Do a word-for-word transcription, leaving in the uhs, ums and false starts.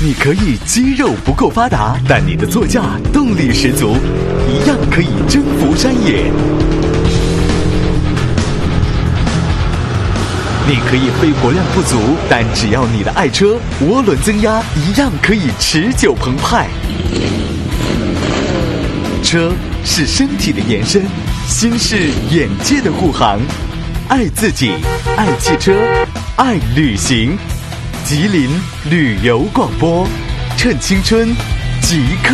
你可以肌肉不够发达，但你的座驾动力十足，一样可以征服山野。你可以肺活量不足，但只要你的爱车涡轮增压，一样可以持久澎湃。车是身体的延伸，心是眼界的护航。爱自己，爱汽车，爱旅行。吉林旅游广播，趁青春即刻。